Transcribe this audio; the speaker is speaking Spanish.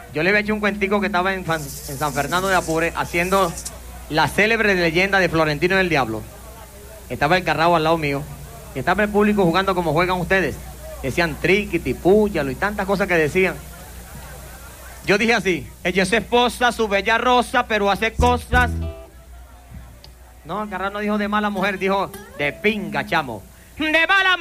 Yo le había hecho un cuentico que estaba en San Fernando de Apure haciendo la célebre leyenda de Florentino del Diablo. Estaba el carrao al lado mío y estaba el público jugando como juegan ustedes. Decían triquiti, púyalo y tantas cosas que decían. Yo dije así: ella es esposa, su bella rosa, pero hace cosas. No, el carrao no dijo de mala mujer, dijo de pinga, chamo. De mala mujer.